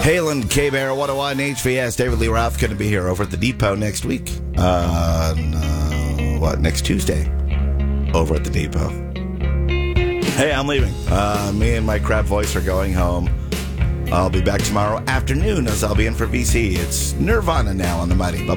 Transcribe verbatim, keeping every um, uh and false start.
Halen, K-Bear, one oh one, H V S. David Lee Roth going to be here over at the Depot next week. Uh, no, what, next Tuesday? Over at the Depot. Hey, I'm leaving. Uh, me and my crap voice are going home. I'll be back tomorrow afternoon as I'll be in for V C. It's Nirvana now on the Mighty. Bye.